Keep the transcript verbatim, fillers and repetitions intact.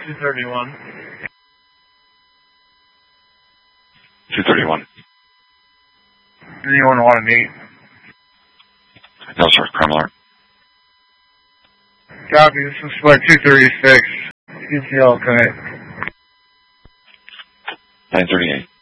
two thirty-one. two thirty-one. Anyone want to meet? No, sir. Crime alert. Copy. This is flight two thirty-six. C C L connect. nine thirty-eight.